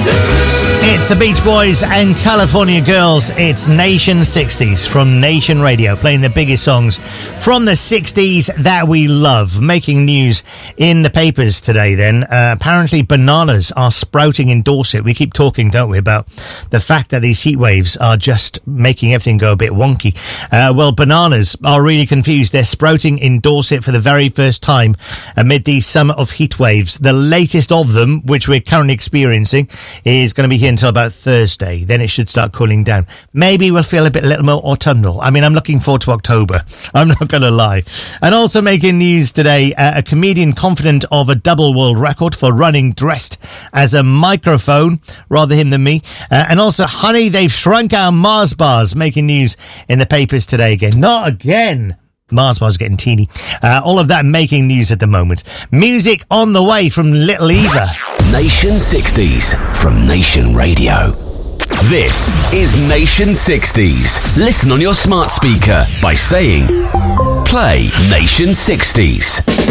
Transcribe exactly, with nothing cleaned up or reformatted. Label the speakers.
Speaker 1: It's the Beach Boys and California Girls. It's Nation sixties from Nation Radio, playing the biggest songs from the sixties that we love. Making news in the papers today then. Uh, apparently bananas are sprouting in Dorset. We keep talking, don't we, about the fact that these heat waves are just making everything go a bit wonky. Uh, well, bananas are really confused. They're sprouting in Dorset for the very first time amid these summer of heat waves. The latest of them, which we're currently experiencing, is going to be here until about Thursday. Then it should start cooling down. Maybe we'll feel a bit a little more autumnal. I mean, I'm looking forward to October. I'm not going to lie. And also making news today, uh, a comedian confident of a double world record for running dressed as a microphone, rather him than me. Uh, and also, honey, they've shrunk our Mars bars, making news in the papers today again. Not again. Mars bars getting teeny. Uh, all of that making news at the moment. Music on the way from Little Eva.
Speaker 2: Nation sixties from Nation Radio. This is Nation sixties. Listen on your smart speaker by saying, play Nation sixties.